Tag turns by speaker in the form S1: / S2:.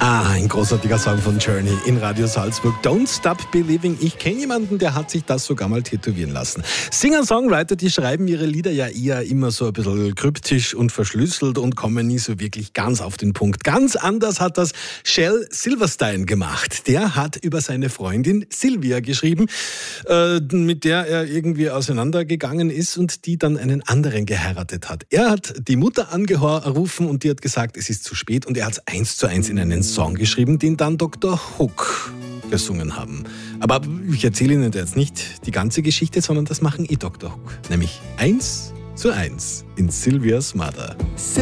S1: Ein großartiger Song von Journey in Radio Salzburg. Don't Stop Believing. Ich kenne jemanden, der hat sich das sogar mal tätowieren lassen. Singer-Songwriter, die schreiben ihre Lieder ja eher immer so ein bisschen kryptisch und verschlüsselt und kommen nie so wirklich ganz auf den Punkt. Ganz anders hat das Shel Silverstein gemacht. Der hat über seine Freundin Sylvia geschrieben, mit der er irgendwie auseinandergegangen ist und die dann einen anderen geheiratet hat. Er hat die Mutter angerufen und die hat gesagt, es ist zu spät, und er hat es 1:1 in einen Song geschrieben, den dann Dr. Hook gesungen haben. Aber ich erzähle Ihnen jetzt nicht die ganze Geschichte, sondern das machen Dr. Hook. Nämlich 1:1 in Sylvia's Mother.